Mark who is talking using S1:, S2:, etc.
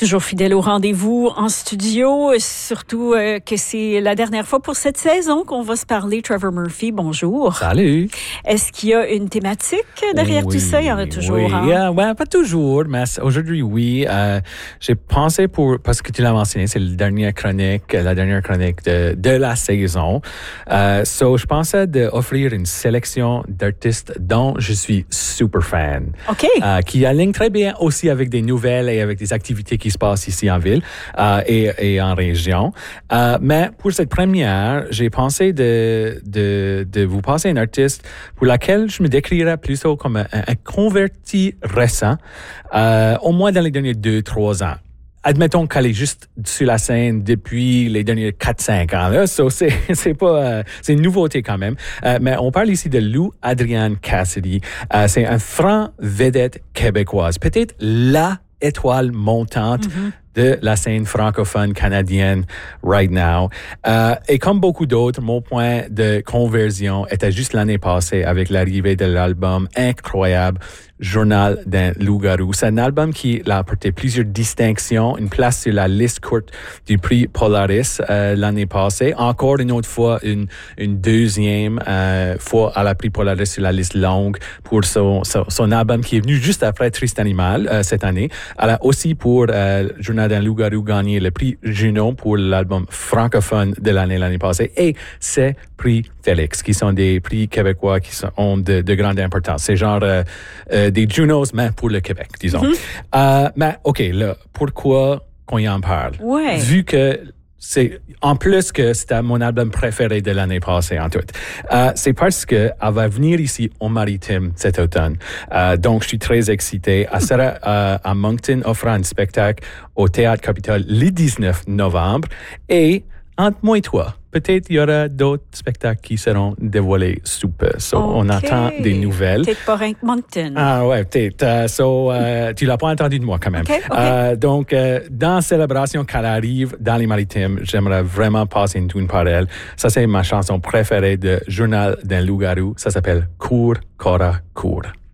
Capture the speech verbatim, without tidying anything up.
S1: Toujours fidèle au rendez-vous en studio, surtout euh, que c'est la dernière fois pour cette saison qu'on va se parler. Trevor Murphy, bonjour.
S2: Salut.
S1: Est-ce qu'il y a une thématique derrière
S2: oui,
S1: tout ça? Il y en a toujours.
S2: Oui,
S1: hein?
S2: yeah, ouais, pas toujours, mais aujourd'hui, oui. Euh, j'ai pensé pour, parce que tu l'as mentionné, c'est la dernière chronique, la dernière chronique de, de la saison. Euh, so, je pensais d'offrir une sélection d'artistes dont je suis super fan.
S1: OK.
S2: Euh, qui aligne très bien aussi avec des nouvelles et avec des activités qui se passent ici en ville euh, et, et en région. Euh, mais pour cette première, j'ai pensé de, de, de vous passer un artiste pour laquelle je me décrirais plutôt comme un, un converti récent, euh, au moins dans les derniers deux, trois ans. Admettons qu'elle est juste sur la scène depuis les derniers quatre cinq ans. Là. So, c'est, c'est pas, euh, c'est une nouveauté quand même. Euh, mais on parle ici de Lou Adrienne Cassidy. Euh, c'est un franc vedette québécoise. Peut-être la étoile montante mm-hmm. de la scène francophone canadienne right now. Euh, et comme beaucoup d'autres, mon point de conversion était juste l'année passée avec l'arrivée de l'album incroyable Journal d'un loup-garou. C'est un album qui a apporté plusieurs distinctions, une place sur la liste courte du prix Polaris euh, l'année passée. Encore une autre fois, une, une deuxième euh, fois à la prix Polaris sur la liste longue pour son, son, son album qui est venu juste après Triste Animal euh, cette année. Elle a aussi pour euh, Journal d'un loup-garou gagné le prix Juno pour l'album francophone de l'année l'année passée et c'est prix Félix, qui sont des prix québécois qui sont, ont de, de grande importance. C'est genre euh, euh, des Junos, mais pour le Québec, disons. Mm-hmm. Euh, mais, OK, là, pourquoi qu'on y en parle?
S1: Ouais.
S2: Vu que c'est, en plus que c'était mon album préféré de l'année passée, en tout. Euh, c'est parce qu'elle va venir ici au Maritime cet automne. Euh, donc, je suis très excité. Elle sera euh, à Moncton, offrant un spectacle au Théâtre Capitole le dix-neuf novembre. Et, entre moi et toi, peut-être il y aura d'autres spectacles qui seront dévoilés sous peu. So,
S1: okay.
S2: On attend des nouvelles.
S1: Peut-être pas rien que Moncton.
S2: Ah ouais, peut-être. Uh, so, uh, tu l'as pas entendu de moi quand même.
S1: Okay, okay.
S2: Uh, donc, uh, dans célébration qu'elle arrive dans les Maritimes, j'aimerais vraiment passer une tune par elle. Ça, c'est ma chanson préférée de Journal d'un loup-garou. Ça s'appelle Cours, Cora, Cours.